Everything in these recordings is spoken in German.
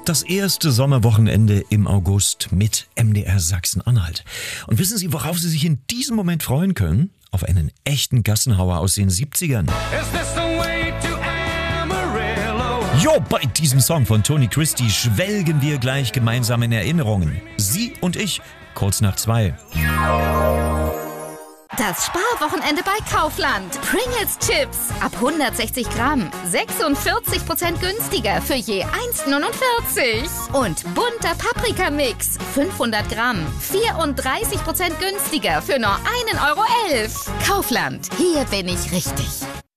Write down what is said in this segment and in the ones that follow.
Das erste Sommerwochenende im August mit MDR Sachsen-Anhalt. Und wissen Sie, worauf Sie sich in diesem Moment freuen können? Auf einen echten Gassenhauer aus den 70ern. Jo, bei diesem Song von Tony Christie schwelgen wir gleich gemeinsam in Erinnerungen. Sie und ich, kurz nach 2. Das Sparwochenende bei Kaufland. Pringles Chips ab 160 Gramm. 46% günstiger für je 1,49. Und bunter Paprikamix. 500 Gramm. 34% günstiger für nur 1,11 Euro. Kaufland. Hier bin ich richtig.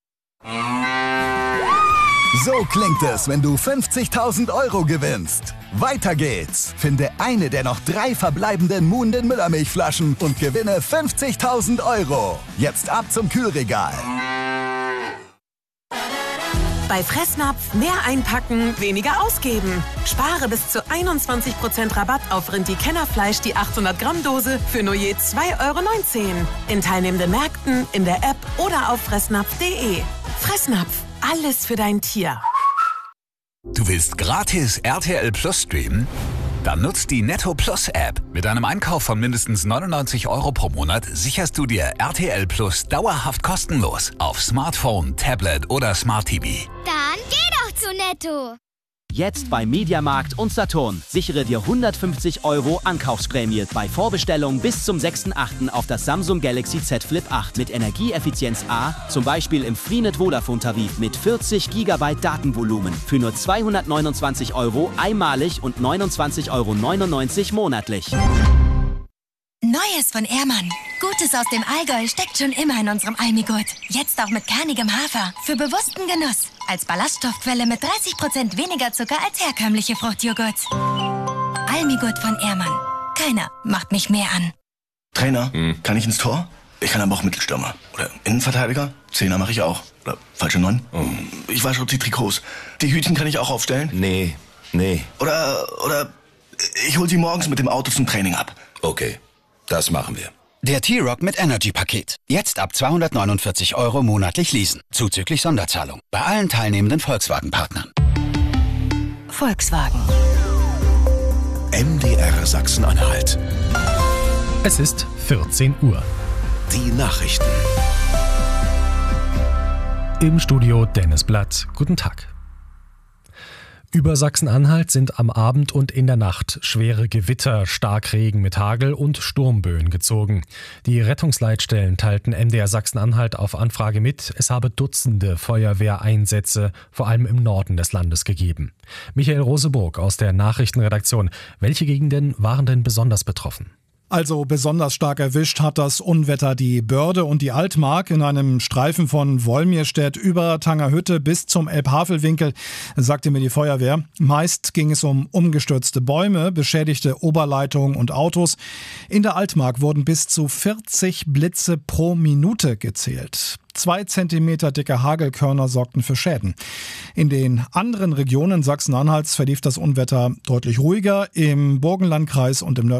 So klingt es, wenn du 50.000 Euro gewinnst. Weiter geht's. Finde eine der noch 3 verbleibenden Muhnden Müllermilchflaschen und gewinne 50.000 Euro. Jetzt ab zum Kühlregal. Bei Fressnapf mehr einpacken, weniger ausgeben. Spare bis zu 21% Rabatt auf Rindi-Kennerfleisch die 800 Gramm Dose für nur je 2,19 Euro. In teilnehmenden Märkten, in der App oder auf fressnapf.de. Fressnapf, alles für dein Tier. Du willst gratis RTL Plus streamen? Dann nutzt die Netto Plus App. Mit einem Einkauf von mindestens 99 Euro pro Monat sicherst du dir RTL Plus dauerhaft kostenlos auf Smartphone, Tablet oder Smart TV. Dann geh doch zu Netto. Jetzt bei Mediamarkt und Saturn. Sichere dir 150 Euro Ankaufsprämie bei Vorbestellung bis zum 6.8. auf das Samsung Galaxy Z Flip 8 mit Energieeffizienz A, zum Beispiel im Freenet Vodafone-Tarif mit 40 GB Datenvolumen für nur 229 Euro einmalig und 29,99 Euro monatlich. Neues von Ehrmann. Gutes aus dem Allgäu steckt schon immer in unserem Almigurt. Jetzt auch mit kernigem Hafer. Für bewussten Genuss. Als Ballaststoffquelle mit 30% weniger Zucker als herkömmliche Fruchtjoghurt. Almigurt von Ehrmann. Keiner macht mich mehr an. Trainer, kann ich ins Tor? Ich kann aber auch Mittelstürmer. Oder Innenverteidiger? Zehner mache ich auch. Oder falsche 9? Ich wasche die Trikots. Die Hütchen kann ich auch aufstellen? Nee. Oder ich hol sie morgens mit dem Auto zum Training ab. Okay, das machen wir. Der T-Rock mit Energy-Paket. Jetzt ab 249 Euro monatlich leasen. Zuzüglich Sonderzahlung. Bei allen teilnehmenden Volkswagen-Partnern. Volkswagen. MDR Sachsen-Anhalt. Es ist 14 Uhr. Die Nachrichten. Im Studio Dennis Blatt. Guten Tag. Über Sachsen-Anhalt sind am Abend und in der Nacht schwere Gewitter, Starkregen mit Hagel und Sturmböen gezogen. Die Rettungsleitstellen teilten MDR Sachsen-Anhalt auf Anfrage mit, es habe Dutzende Feuerwehreinsätze, vor allem im Norden des Landes, gegeben. Michael Roseburg aus der Nachrichtenredaktion. Welche Gegenden waren denn besonders betroffen? Also besonders stark erwischt hat das Unwetter die Börde und die Altmark in einem Streifen von Wolmirstedt über Tangerhütte bis zum Elbhavelwinkel, sagte mir die Feuerwehr. Meist ging es um umgestürzte Bäume, beschädigte Oberleitungen und Autos. In der Altmark wurden bis zu 40 Blitze pro Minute gezählt. 2 Zentimeter dicke Hagelkörner sorgten für Schäden. In den anderen Regionen Sachsen-Anhalts verlief das Unwetter deutlich ruhiger. Im Burgenlandkreis und im nördlichen